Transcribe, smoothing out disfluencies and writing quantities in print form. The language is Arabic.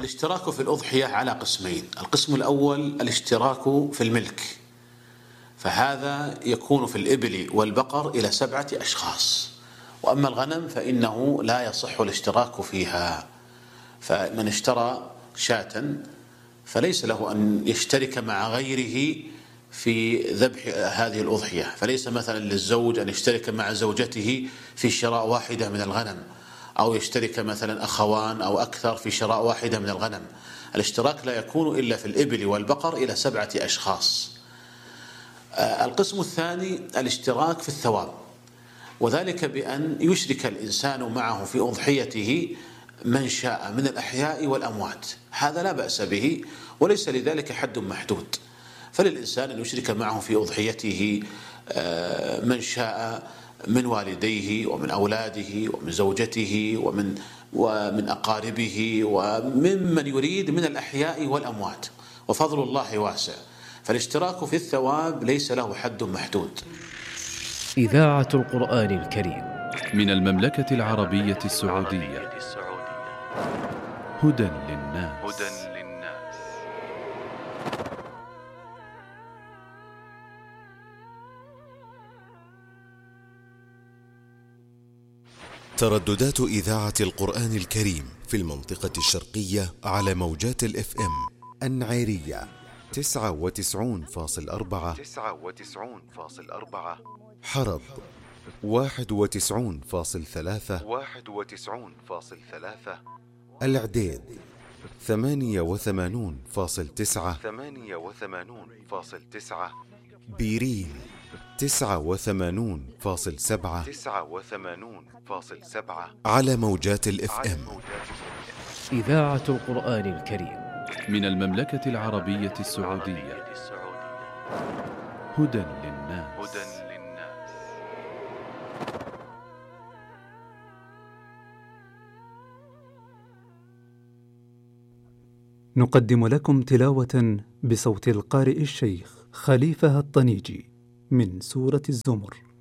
الاشتراك في الأضحية على قسمين. القسم الأول الاشتراك في الملك، فهذا يكون في الإبل والبقر إلى 7 أشخاص، وأما الغنم فإنه لا يصح الاشتراك فيها. فمن اشترى شاة فليس له أن يشترك مع غيره في ذبح هذه الأضحية، فليس مثلا للزوج أن يشترك مع زوجته في شراء واحدة من الغنم، أو يشترك مثلا أخوان أو أكثر في شراء واحدة من الغنم. الاشتراك لا يكون إلا في الإبل والبقر إلى 7 أشخاص. القسم الثاني الاشتراك في الثواب، وذلك بأن يشرك الإنسان معه في أضحيته من شاء من الأحياء والأموات، هذا لا بأس به وليس لذلك حد محدود. فللإنسان أن يشرك معه في أضحيته من شاء من والديه ومن أولاده ومن زوجته ومن أقاربه وممن يريد من الأحياء والأموات، وفضل الله واسع، فالاشتراك في الثواب ليس له حد محدود. إذاعة القرآن الكريم من المملكة العربية السعودية. هدى للناس. ترددات إذاعة القرآن الكريم في المنطقة الشرقية على موجات الإف إم: النعيرية 99.4، حرب 91.3، العديد 88.9، بيرين 89.7 على موجات الإف إم. إذاعة القرآن الكريم من المملكة العربية السعودية. هدى للناس. نقدم لكم تلاوة بصوت القارئ الشيخ خليفة الطنيجي من سورة الزمر.